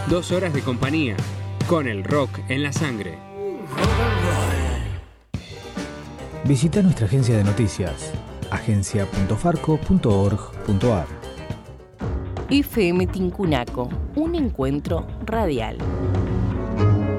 2 horas de compañía, con el rock en la sangre. Visita nuestra agencia de noticias, agencia.farco.org.ar. FM Tincunaco, un encuentro radial.